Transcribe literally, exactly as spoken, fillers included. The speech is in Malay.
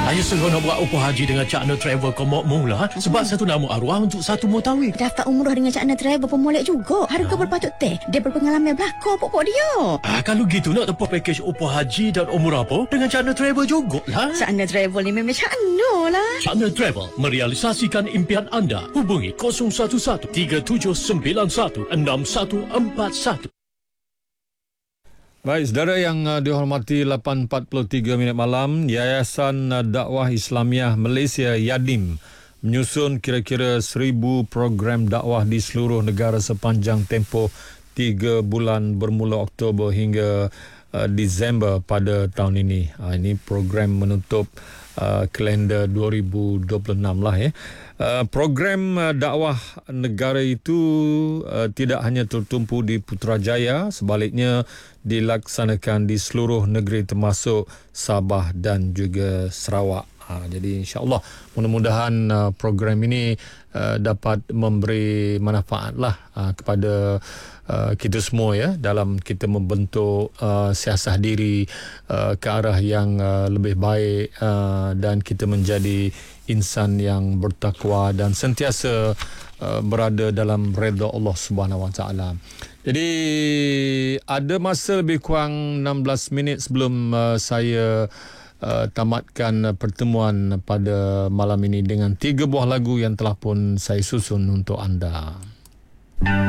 Saya seronok buat upah haji dengan Cak Na Travel kau mau mula. Ha? Sebab satu nama arwah untuk satu mutawif. Daftar umrah dengan Cak Na Travel pun molek juga. Harga berpatut teh. Dia berpengalaman belakang pokok dia. Ah, kalau gitu nak tempuh pakej upah haji dan umrah apa dengan Cak Na Travel jugalah. Cak Na Travel ni memang Cak Na lah. Cak Na Travel merealisasikan impian anda. Hubungi kosong satu satu tiga tujuh sembilan satu enam satu empat satu. Baik, saudara yang uh, dihormati, lapan empat puluh tiga minit malam, Yayasan uh, Dakwah Islamiah Malaysia Yadim menyusun kira-kira seribu program dakwah di seluruh negara sepanjang tempoh tiga bulan bermula Oktober hingga uh, Disember pada tahun ini. Uh, ini program menutup uh, kalender dua ribu dua puluh enam lah ya. Uh, program uh, dakwah negara itu uh, tidak hanya tertumpu di Putrajaya, sebaliknya dilaksanakan di seluruh negeri termasuk Sabah dan juga Sarawak. Ha, jadi insya-Allah mudah-mudahan uh, program ini uh, dapat memberi manfaat lah uh, kepada uh, kita semua ya dalam kita membentuk uh, siasah diri uh, ke arah yang uh, lebih baik uh, dan kita menjadi insan yang bertakwa dan sentiasa uh, berada dalam redha Allah Subhanahu Wa Taala. Jadi ada masa lebih kurang enam belas minit sebelum uh, saya uh, tamatkan pertemuan pada malam ini dengan tiga buah lagu yang telah pun saya susun untuk anda.